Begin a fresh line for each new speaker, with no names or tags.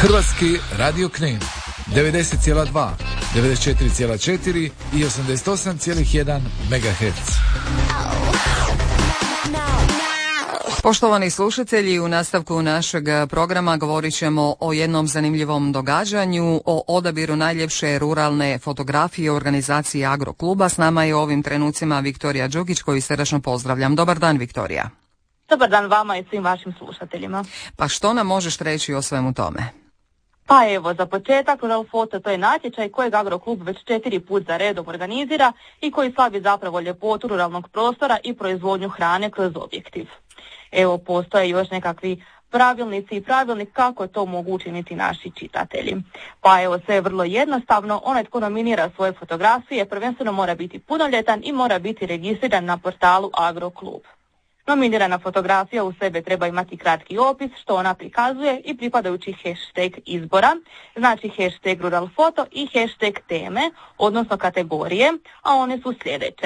Hrvatski radio Knin 90,2, 94,4 i 88,1 MHz.
Poštovani slušatelji, u nastavku našeg programa govorit ćemo o jednom zanimljivom događanju, o odabiru najljepše ruralne fotografije u organizaciji Agrokluba. S nama je u ovim trenucima Viktorija Đukić, koju srdačno pozdravljam. Dobar dan, Viktorija.
Dobar dan vama i svim vašim slušateljima.
Pa što nam možeš reći o svemu tome?
Pa evo, za početak Rural Foto to je natječaj kojeg Agroklub već 4 puta za redom organizira i koji slavi zapravo ljepotu ruralnog prostora i proizvodnju hrane kroz objektiv. Evo, postoje još nekakvi pravilnici i pravilnik kako to mogu učiniti naši čitatelji. Pa evo, sve je vrlo jednostavno. Onaj tko nominira svoje fotografije prvenstveno mora biti punoljetan i mora biti registriran na portalu Agroklub. Nominirana fotografija u sebe treba imati kratki opis što ona prikazuje i pripadajući hashtag izbora, znači hashtag Rural Foto i hashtag teme, odnosno kategorije, a one su sljedeće.